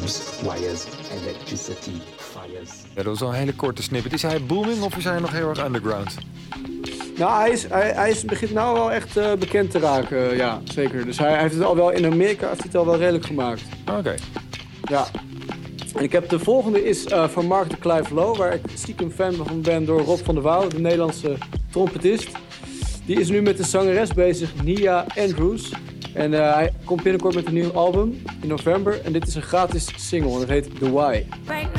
Bombs, wires, electricity, fires. Ja, dat was al een hele korte snippet. Is hij booming of is hij nog heel erg underground? Nou, hij begint nou wel echt bekend te raken, ja, zeker. Dus hij heeft het al wel in Amerika heeft hij het al wel redelijk gemaakt. Oké. Ja. En ik heb de volgende is van Mark de Clive Low, waar ik stiekem fan van ben door Rob van der Wouw, de Nederlandse trompetist. Die is nu met de zangeres bezig, Nia Andrews. En hij komt binnenkort met een nieuw album in november. En dit is een gratis single en het heet The Why. Right